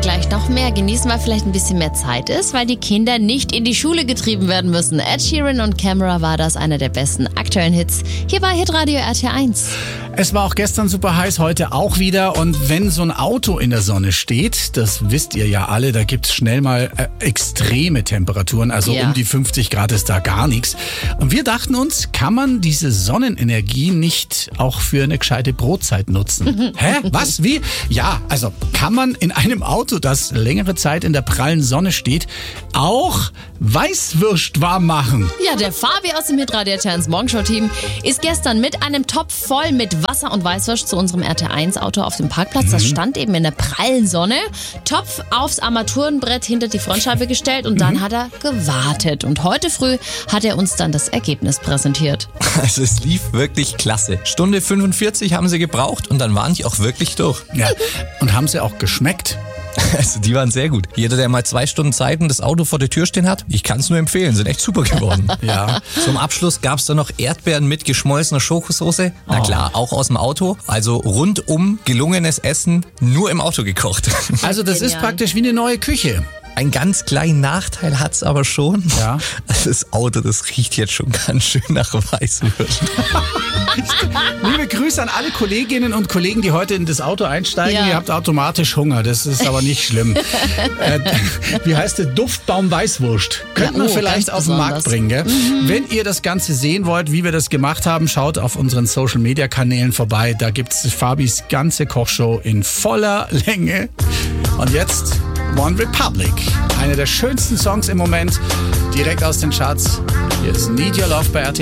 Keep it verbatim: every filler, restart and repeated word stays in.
gleich noch mehr genießen, weil vielleicht ein bisschen mehr Zeit ist, weil die Kinder nicht in die Schule getrieben werden müssen. Ed Sheeran und Camera war das einer der besten aktuellen Hits. Hier bei Hitradio R T eins. Es war auch gestern super heiß, heute auch wieder. Und wenn so ein Auto in der Sonne steht, das wisst ihr ja alle, da gibt's schnell mal äh, extreme Temperaturen. Also Ja. um die fünfzig Grad ist da gar nichts. Und wir dachten uns, kann man diese Sonnenenergie nicht auch für eine gescheite Brotzeit nutzen? Hä? Was? Wie? Ja, also kann man in einem Auto, das längere Zeit in der prallen Sonne steht, auch Weißwürst warm machen? Ja, der Fabi aus dem Hitradio R T eins Morgenshow-Team ist gestern mit einem Topf voll mit Wasser und Weißwurst zu unserem R T eins Auto auf dem Parkplatz. Das stand eben in der prallen Sonne. Topf aufs Armaturenbrett hinter die Frontscheibe gestellt und dann hat er gewartet. Und heute früh hat er uns dann das Ergebnis präsentiert. Also es lief wirklich klasse. Stunde fünfundvierzig haben sie gebraucht und dann waren die auch wirklich durch. Ja. Und haben sie auch geschmeckt? Also die waren sehr gut. Jeder, der mal zwei Stunden Zeit und das Auto vor der Tür stehen hat, ich kann es nur empfehlen, sind echt super geworden. Ja. Zum Abschluss gab es dann noch Erdbeeren mit geschmolzener Schokosauce. Na klar, auch aus dem Auto. Also rundum gelungenes Essen, nur im Auto gekocht. Also das ist Genial. praktisch wie eine neue Küche. Einen ganz kleinen Nachteil hat's aber schon. Ja. Das Auto, das riecht jetzt schon ganz schön nach Weißwürst. Liebe Grüße an alle Kolleginnen und Kollegen, die heute in das Auto einsteigen. Ja. Ihr habt automatisch Hunger, das ist aber nicht schlimm. äh, wie heißt der? Duftbaum Weißwurst. Könnten Ja, wir oh, vielleicht ganz auf den Markt besonders. bringen. Gell? Wenn ihr das Ganze sehen wollt, wie wir das gemacht haben, schaut auf unseren Social-Media-Kanälen vorbei. Da gibt's Fabis ganze Kochshow in voller Länge. Und jetzt One Republic. Einer der schönsten Songs im Moment, direkt aus den Charts. Hier ist Need Your Love bei R T